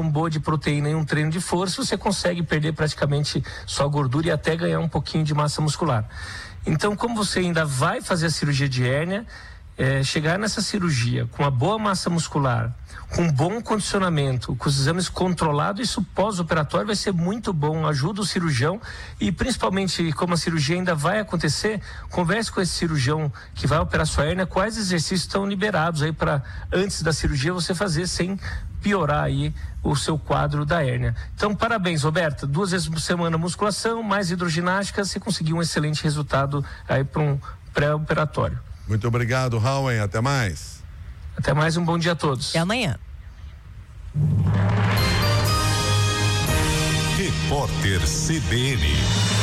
alimentação boa de proteína e um treino de força, você consegue perder praticamente só gordura e até ganhar um pouquinho de massa muscular. Então, como você ainda vai fazer a cirurgia de hérnia, chegar nessa cirurgia com uma boa massa muscular, com bom condicionamento, com os exames controlados, isso pós-operatório vai ser muito bom, ajuda o cirurgião e principalmente como a cirurgia ainda vai acontecer, converse com esse cirurgião que vai operar sua hérnia, quais exercícios estão liberados aí para antes da cirurgia você fazer sem piorar aí o seu quadro da hérnia. Então, parabéns, Roberta, 2 vezes por semana musculação, mais hidroginástica, você conseguiu um excelente resultado aí para um pré-operatório. Muito obrigado, Howen. Até mais. Até mais, um bom dia a todos. Até amanhã. Repórter CBN.